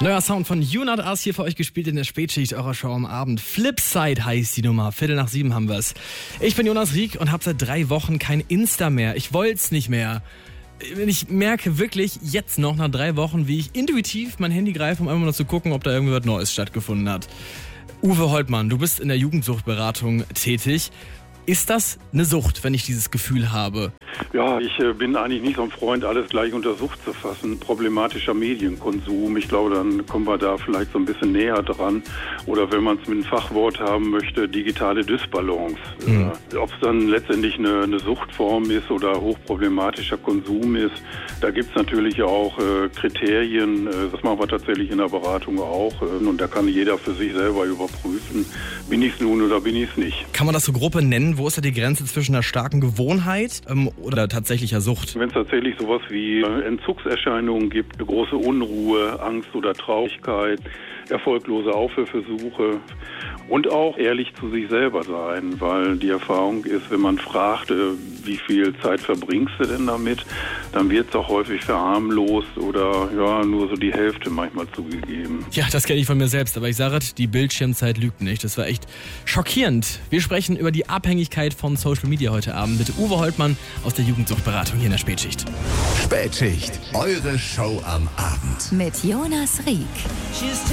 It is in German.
Neuer Sound von You Not Us hier für euch gespielt in der Spätschicht eurer Show am Abend. Flipside heißt die Nummer. 6:15 haben wir es. Ich bin Jonas Rieck und habe seit 3 Wochen kein Insta mehr. Ich wollt's nicht mehr. Ich merke wirklich jetzt noch nach 3 Wochen, wie ich intuitiv mein Handy greife, um einfach nur zu gucken, ob da irgendwas Neues stattgefunden hat. Uwe Holtmann, du bist in der Jugendsuchtberatung tätig. Ist das eine Sucht, wenn ich dieses Gefühl habe? Ja, ich bin eigentlich nicht so ein Freund, alles gleich unter Sucht zu fassen. Problematischer Medienkonsum. Ich glaube, dann kommen wir da vielleicht so ein bisschen näher dran. Oder wenn man es mit einem Fachwort haben möchte, digitale Dysbalance. Ob es dann letztendlich eine Suchtform ist oder hochproblematischer Konsum ist, da gibt es natürlich auch Kriterien. Das machen wir tatsächlich in der Beratung auch. Und da kann jeder für sich selber überprüfen, bin ich es nun oder bin ich es nicht. Kann man das so grob benennen? Wo ist da die Grenze zwischen einer starken Gewohnheit oder tatsächlicher Sucht? Wenn es tatsächlich sowas wie Entzugserscheinungen gibt, eine große Unruhe, Angst oder Traurigkeit, erfolglose Aufhörversuche und auch ehrlich zu sich selber sein, weil die Erfahrung ist, wenn man fragt, wie viel Zeit verbringst du denn damit, dann wird es auch häufig verharmlost oder ja nur so die Hälfte manchmal zugegeben. Ja, das kenne ich von mir selbst, aber ich sage es, die Bildschirmzeit lügt nicht. Das war echt schockierend. Wir sprechen über die Abhängigkeit von Social Media heute Abend mit Uwe Holtmann aus der Jugendsuchtberatung hier in der Spätschicht. Spätschicht, eure Show am Abend. Mit Jonas Rieck.